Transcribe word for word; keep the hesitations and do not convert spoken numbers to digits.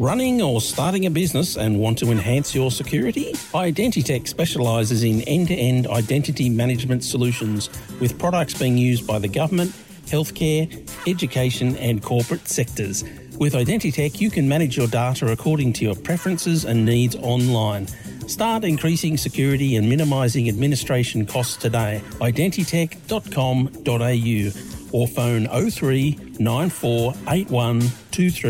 Running or starting a business and want to enhance your security? Identitech specialises in end-to-end identity management solutions with products being used by the government, healthcare, education and corporate sectors. With Identitech, you can manage your data according to your preferences and needs online. Start increasing security and minimising administration costs today. identitech dot com dot a u or phone oh three nine four eight one two three